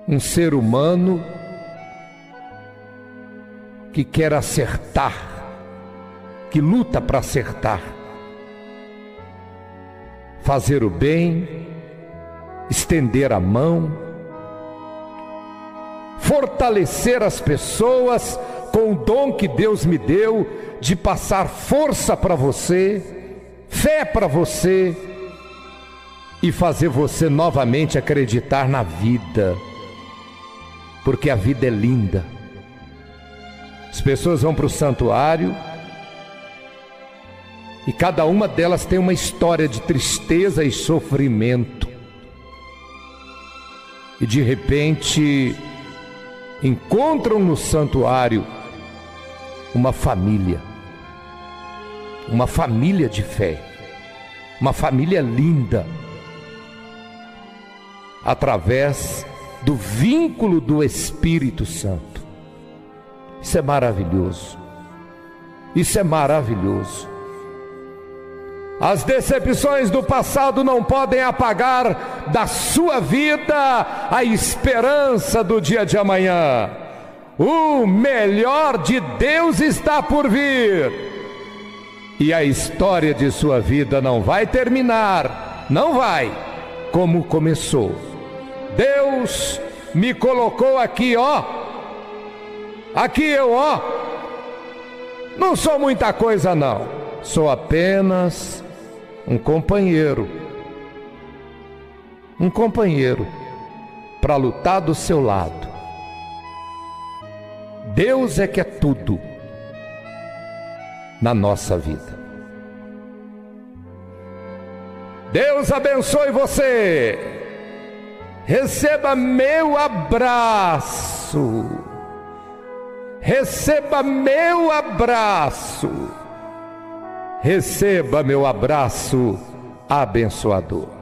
um ser humano que quer acertar, que luta para acertar, fazer o bem, estender a mão, fortalecer as pessoas com o dom que Deus me deu de passar força para você, fé para você e fazer você novamente acreditar na vida, porque a vida é linda. As pessoas vão para o santuário e cada uma delas tem uma história de tristeza e sofrimento. E de repente encontram no santuário uma família de fé, uma família linda, através do vínculo do Espírito Santo. Isso é maravilhoso, isso é maravilhoso. As decepções do passado não podem apagar da sua vida a esperança do dia de amanhã. O melhor de Deus está por vir. E a história de sua vida não vai terminar, não vai, como começou. Deus me colocou aqui, aqui eu, não sou muita coisa não, sou apenas um companheiro para lutar do seu lado. Deus é que é tudo na nossa vida. Deus abençoe você. Receba meu abraço. Receba meu abraço. Receba meu abraço abençoador.